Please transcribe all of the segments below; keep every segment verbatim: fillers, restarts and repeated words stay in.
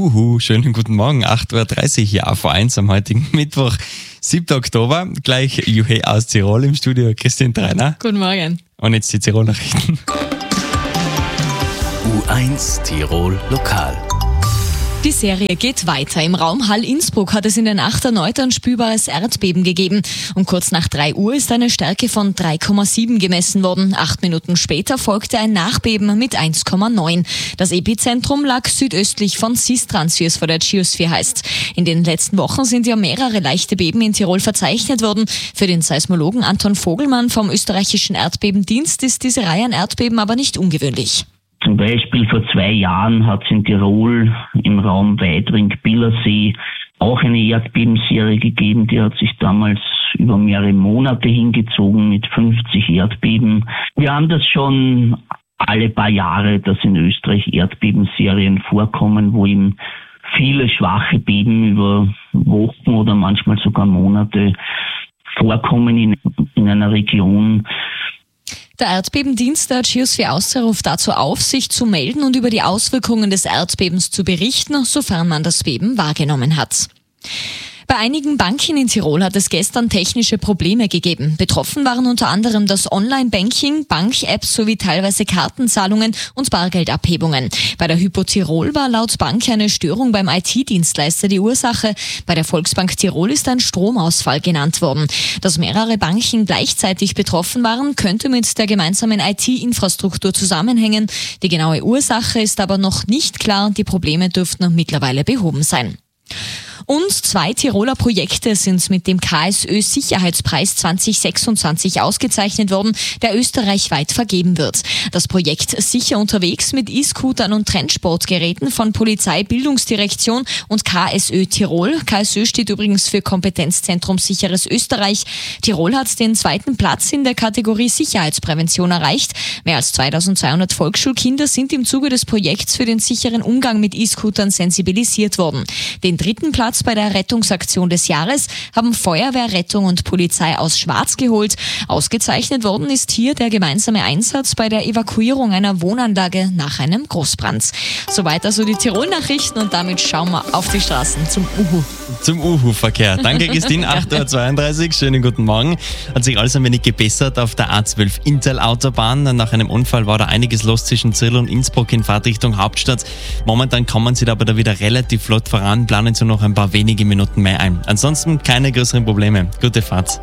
Uhu, schönen guten Morgen, acht Uhr dreißig hier auf eins am heutigen Mittwoch, siebten Oktober. Gleich Juhe aus Tirol im Studio, Christine Treiner. Guten Morgen. Und jetzt die Tirol-Nachrichten. U eins Tirol Lokal. Die Serie geht weiter. Im Raum Hall-Innsbruck hat es in der Nacht erneut ein spürbares Erdbeben gegeben. Um kurz nach drei Uhr ist eine Stärke von drei Komma sieben gemessen worden. Acht Minuten später folgte ein Nachbeben mit eins Komma neun. Das Epizentrum lag südöstlich von Sistrans, wie es vor der Geosphere heißt. In den letzten Wochen sind ja mehrere leichte Beben in Tirol verzeichnet worden. Für den Seismologen Anton Vogelmann vom österreichischen Erdbebendienst ist diese Reihe an Erdbeben aber nicht ungewöhnlich. Zum Beispiel vor zwei Jahren hat es in Tirol im Raum Weidring-Billersee auch eine Erdbebenserie gegeben. Die hat sich damals über mehrere Monate hingezogen mit fünfzig Erdbeben. Wir haben das schon alle paar Jahre, dass in Österreich Erdbebenserien vorkommen, wo eben viele schwache Beben über Wochen oder manchmal sogar Monate vorkommen in, in einer Region. Der Erdbebendienst der Geosphere Austria ruft dazu auf, sich zu melden und über die Auswirkungen des Erdbebens zu berichten, sofern man das Beben wahrgenommen hat. Bei einigen Banken in Tirol hat es gestern technische Probleme gegeben. Betroffen waren unter anderem das Online-Banking, Bank-Apps sowie teilweise Kartenzahlungen und Bargeldabhebungen. Bei der Hypo Tirol war laut Bank eine Störung beim I T-Dienstleister die Ursache. Bei der Volksbank Tirol ist ein Stromausfall genannt worden. Dass mehrere Banken gleichzeitig betroffen waren, könnte mit der gemeinsamen I T-Infrastruktur zusammenhängen. Die genaue Ursache ist aber noch nicht klar. Die Probleme dürften mittlerweile behoben sein. Und zwei Tiroler Projekte sind mit dem K S Ö Sicherheitspreis zwanzig sechsundzwanzig ausgezeichnet worden, der österreichweit vergeben wird. Das Projekt Sicher unterwegs mit E-Scootern und Trendsportgeräten von Polizei, Bildungsdirektion und K S Ö Tirol. K S Ö steht übrigens für Kompetenzzentrum Sicheres Österreich. Tirol hat den zweiten Platz in der Kategorie Sicherheitsprävention erreicht. Mehr als zweitausendzweihundert Volksschulkinder sind im Zuge des Projekts für den sicheren Umgang mit E-Scootern sensibilisiert worden. Den dritten Platz bei der Rettungsaktion des Jahres haben Feuerwehr, Rettung und Polizei aus Schwarz geholt. Ausgezeichnet worden ist hier der gemeinsame Einsatz bei der Evakuierung einer Wohnanlage nach einem Großbrand. Soweit also die Tirol-Nachrichten und damit schauen wir auf die Straßen zum Uhu. Zum Uhu-Verkehr. Danke Christine, acht Uhr zweiunddreißig, schönen guten Morgen. Hat sich alles ein wenig gebessert auf der A zwölf Intal-Autobahn. Nach einem Unfall war da einiges los zwischen Zirl und Innsbruck in Fahrtrichtung Hauptstadt. Momentan kommen sie da aber da wieder relativ flott voran, planen so noch ein paar wenige Minuten mehr ein. Ansonsten keine größeren Probleme. Gute Fahrt.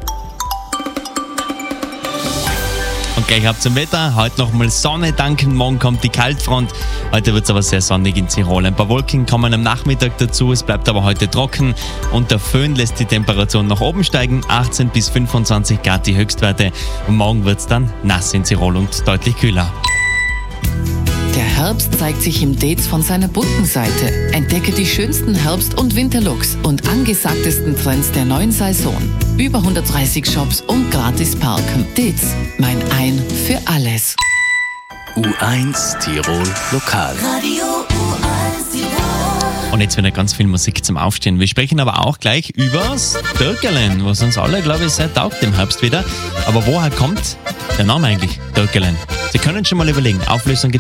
Und gleich ab zum Wetter. Heute nochmal Sonne danken. Morgen kommt die Kaltfront. Heute wird es aber sehr sonnig in Tirol. Ein paar Wolken kommen am Nachmittag dazu. Es bleibt aber heute trocken. Und der Föhn lässt die Temperatur nach oben steigen. achtzehn bis fünfundzwanzig Grad die Höchstwerte. Und morgen wird es dann nass in Tirol und deutlich kühler. Der Herbst zeigt sich im Dates von seiner bunten Seite. Entdecke die schönsten Herbst- und Winterlooks und angesagtesten Trends der neuen Saison. Über hundertdreißig Shops und gratis parken. Dates, mein Ein für alles. U eins Tirol Lokal. Radio U eins Tirol. Und jetzt wieder ganz viel Musik zum Aufstehen. Wir sprechen aber auch gleich übers Dörkerlen, was uns alle, glaube ich, sehr taugt im Herbst wieder. Aber woher kommt der Name eigentlich, Dörkerlen? Sie können schon mal überlegen. Auflösung gibt